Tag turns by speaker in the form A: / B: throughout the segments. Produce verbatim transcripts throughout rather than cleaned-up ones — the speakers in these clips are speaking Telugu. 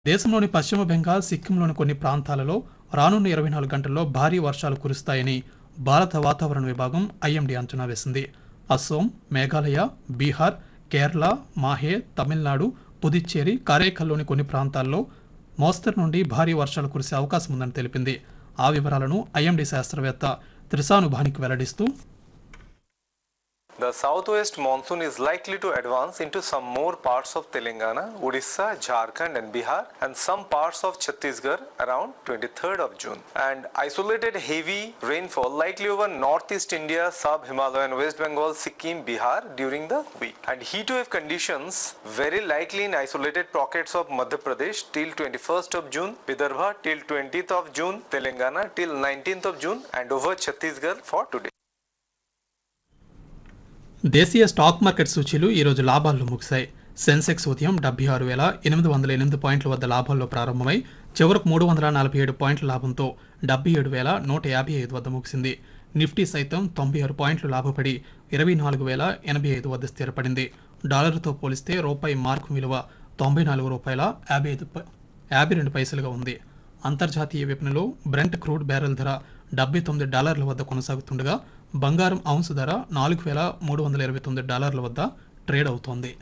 A: దేశంలోని పశ్చిమ బెంగాల్, సిక్కింలోని కొన్ని ప్రాంతాలలో రానున్న ఇరవై నాలుగు గంటల్లో భారీ వర్షాలు కురుస్తాయని భారత వాతావరణ విభాగం ఐఎండీ అంచనా వేసింది. అస్సోం, మేఘాలయ, బీహార్, కేరళ, మాహే, తమిళనాడు, పుదుచ్చేరి, కారైకల్లోని కొన్ని ప్రాంతాల్లో మోస్తరు నుండి భారీ వర్షాలు కురిసే అవకాశం ఉందని తెలిపింది. ఆ వివరాలను ఐఎండీ శాస్త్రవేత్త త్రిశానుభానికి వెల్లడిస్తూ,
B: The southwest monsoon is likely to advance into some more parts of Telangana, Odisha, Jharkhand and Bihar and some parts of Chhattisgarh around twenty-third of June. And isolated heavy rainfall likely over northeast India, sub-Himalayan and West Bengal, Sikkim, Bihar during the week. And heatwave conditions very likely in isolated pockets of Madhya Pradesh till twenty-first of June, Vidarbha till twentieth of June, Telangana till nineteenth of June and over Chhattisgarh for today.
A: దేశీయ స్టాక్ మార్కెట్ సూచీలు ఈరోజు లాభాల్లో ముగిశాయి. సెన్సెక్స్ ఉదయం డెబ్బై ఆరు వేల ఎనిమిది వందల ఎనిమిది పాయింట్ల వద్ద లాభాల్లో ప్రారంభమై చివరకు మూడు వందల నలభై ఏడు పాయింట్ల లాభంతో డెబ్బై ఏడు వేల నూట యాభై ఐదు వద్ద ముగిసింది. నిఫ్టీ సైతం తొంభై ఆరు పాయింట్లు లాభపడి ఇరవై నాలుగు వేల ఎనభై ఐదు వద్ద స్థిరపడింది. డాలర్తో పోలిస్తే రూపాయి మార్కు విలువ తొంభై నాలుగు రూపాయల యాభై ఐదు యాభై రెండు పైసలుగా ఉంది. అంతర్జాతీయ విపణిలో బ్రెంట్ క్రూడ్ బ్యారెల్ ధర డెబ్బై తొమ్మిది డాలర్ల వద్ద కొనసాగుతుండగా బంగారం ఔన్సు ధర నాలుగు వేల మూడు వందల ఇరవై తొమ్మిది డాలర్ల వద్ద ట్రేడ్ అవుతోంది.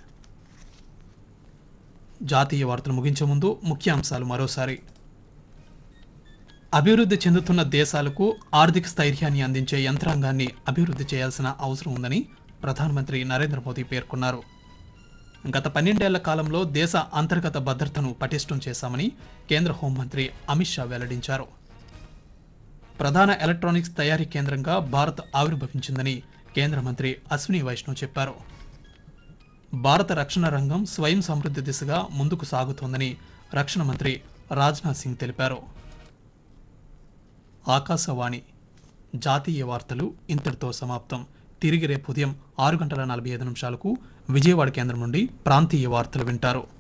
A: జాతీయ వార్తలు ముగించే ముందు ముఖ్యాంశాలు మరోసారి. అభివృద్ధి చెందుతున్న దేశాలకు ఆర్థిక స్థైర్యాన్ని అందించే యంత్రాంగాన్ని అభివృద్ధి చేయాల్సిన అవసరం ఉందని ప్రధానమంత్రి నరేంద్ర మోదీ పేర్కొన్నారు. గత పన్నెండేళ్ల కాలంలో దేశ అంతర్గత భద్రతను పటిష్టం చేశామని కేంద్ర హోంమంత్రి అమిత్ షా వెల్లడించారు. ప్రధాన ఎలక్ట్రానిక్స్ తయారీ కేంద్రంగా భారత్ ఆవిర్భవించిందని కేంద్ర మంత్రి అశ్విని వైష్ణవ్ చెప్పారు. భారత రక్షణ రంగం స్వయం సమృద్ధి దిశగా ముందుకు సాగుతోందని రక్షణ మంత్రి రాజ్నాథ్ సింగ్ తెలిపారు. ఆకాశవాణి జాతీయ వార్తలు ఇంతటితో సమాప్తం. తిరిగి రేపు ఉదయం ఆరు గంటల నలభై ఐదు నిమిషాలకు విజయవాడ కేంద్రం నుండి ప్రాంతీయ వార్తలు వింటారు.